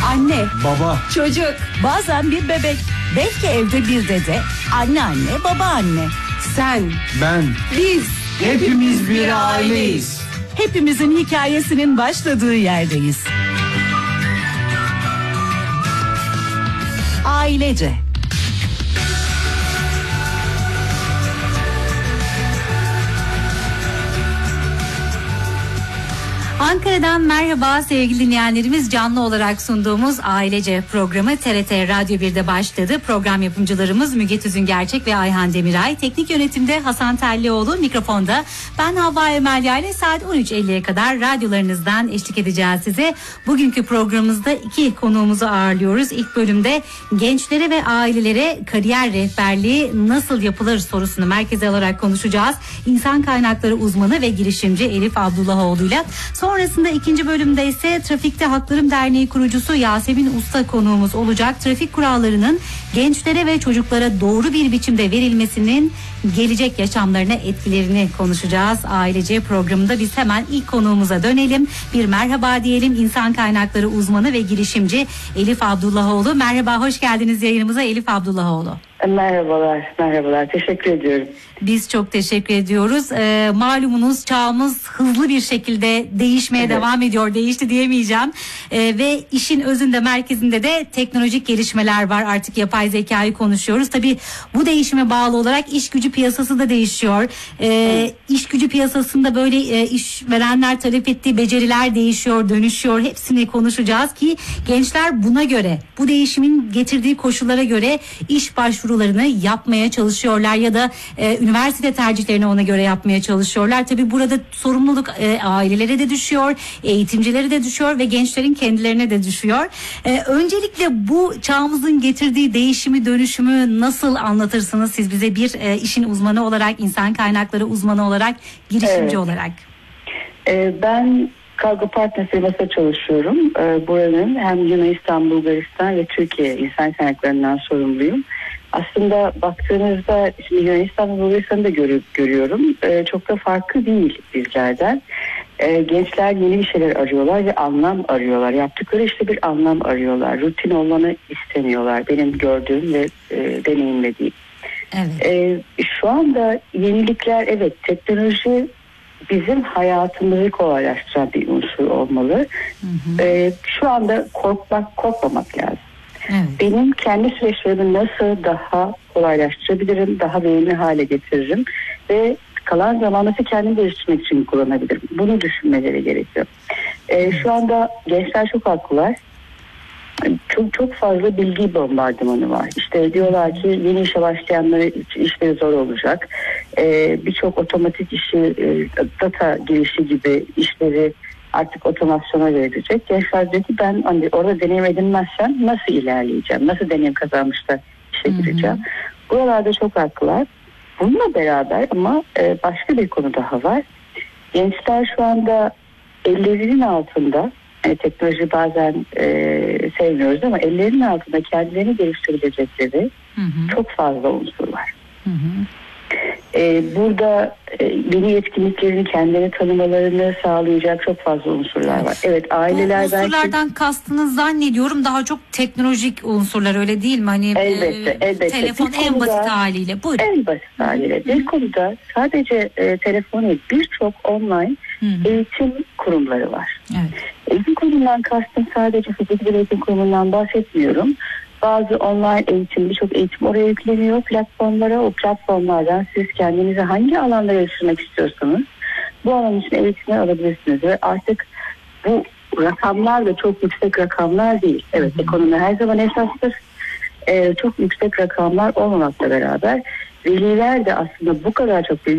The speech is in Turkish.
Anne, baba, çocuk, bazen bir bebek, belki evde bir dede, anneanne, babaanne. Sen, ben, biz, hepimiz bir aileyiz. Hepimizin hikayesinin başladığı yerdeyiz. Ailece. Ankara'dan merhaba sevgili dinleyenlerimiz, canlı olarak sunduğumuz Ailece programı TRT Radyo 1'de başladı. Program yapımcılarımız Müge Tüzüngerçek ve Ayhan Demiray. Teknik yönetimde Hasan Tellioğlu, mikrofonda ben Havva Emelya ile saat 13.50'ye kadar radyolarınızdan eşlik edeceğiz size. Bugünkü programımızda iki konuğumuzu ağırlıyoruz. İlk bölümde gençlere ve ailelere kariyer rehberliği nasıl yapılır sorusunu merkeze alarak konuşacağız. İnsan kaynakları uzmanı ve girişimci Elif Abdullahoğlu ile. Sonrasında ikinci bölümde ise Trafikte Haklarım Derneği kurucusu Yasemin Usta konuğumuz olacak. Trafik kurallarının gençlere ve çocuklara doğru bir biçimde verilmesinin gelecek yaşamlarına etkilerini konuşacağız. Ailece programında biz hemen ilk konuğumuza dönelim. Bir merhaba diyelim. İnsan kaynakları uzmanı ve girişimci Elif Abdullahoğlu. Merhaba, hoş geldiniz yayınımıza Elif Abdullahoğlu. Merhabalar. Teşekkür ediyorum. Biz çok teşekkür ediyoruz. Malumunuz çağımız hızlı bir şekilde değişmeye devam ediyor. Değişti diyemeyeceğim. Ve işin özünde, merkezinde de teknolojik gelişmeler var. Artık yapay zekayı konuşuyoruz. Tabii bu değişime bağlı olarak iş gücü piyasası da değişiyor. İş gücü piyasasında böyle işverenler talep ettiği beceriler değişiyor, dönüşüyor. Hepsini konuşacağız ki gençler buna göre, bu değişimin getirdiği koşullara göre iş başvurularını yapmaya çalışıyorlar ya da üniversite tercihlerini ona göre yapmaya çalışıyorlar. Tabii burada sorumluluk ailelere de düşüyor, eğitimcilere de düşüyor ve gençlerin kendilerine de düşüyor. Öncelikle bu çağımızın getirdiği değişimi, dönüşümü nasıl anlatırsınız siz bize, bir işin uzmanı olarak, insan kaynakları uzmanı olarak, girişimci olarak? Ben Kargo Partner firmasında çalışıyorum. Buranın hem Yunanistan, Bulgaristan ve Türkiye insan kaynaklarından sorumluyum. Aslında baktığınızda şimdi Yunanistan ve Bulgaristan'ı da görüyorum. Çok da farklı değil bizlerden. Gençler yeni bir şeyler arıyorlar ve anlam arıyorlar. Yaptıkları işte bir anlam arıyorlar. Rutin olmanı istemiyorlar. Benim gördüğüm ve deneyimlediğim. Evet. Şu anda yenilikler, evet, teknoloji bizim hayatımızı kolaylaştıran bir unsur olmalı. Şu anda korkmamak lazım. Evet. Benim kendi süreçlerimi nasıl daha kolaylaştırabilirim, daha verimli hale getiririm ve kalan zamanı kendim geliştirmek için kullanabilirim. Bunu düşünmeleri gerekiyor. Şu anda gençler çok haklılar. Çok fazla bilgi bombardımanı var. İşte diyorlar ki yeni işe başlayanlara işleri zor olacak. Birçok otomatik işi, data girişi gibi işleri artık otomasyona verilecek. Gençler diyor ki ben orada deneyim edinmezsem nasıl ilerleyeceğim? Nasıl deneyim kazanmış da işe gireceğim? Buralarda çok haklılar. Bununla beraber ama başka bir konu daha var. Gençler şu anda ellerinin altında, teknoloji bazen sevmiyoruz ama ellerinin altında kendilerini geliştirebilecekleri çok fazla unsur var. Burada yeni yetkinliklerini, kendilerini tanımalarını sağlayacak çok fazla unsurlar var. Evet, aileler bu unsurlardan kastınız zannediyorum daha çok teknolojik unsurlar, öyle değil mi? Hani elbette. Telefon en basit haliyle. Buyurun. En basit haliyle. Bir konuda sadece telefon değil, birçok online eğitim kurumları var. Evet. Eğitim kurumundan kastım sadece fizik bir eğitim kurumundan bahsetmiyorum. Bazı online eğitim, birçok eğitim oraya yükleniyor platformlara. O platformlardan siz kendinizi hangi alanda geliştirmek istiyorsanız bu alan için eğitimi alabilirsiniz. Ve artık bu rakamlar da çok yüksek rakamlar değil. Evet, ekonomi her zaman esastır. Çok yüksek rakamlar olmamakla beraber veliler de aslında bu kadar çok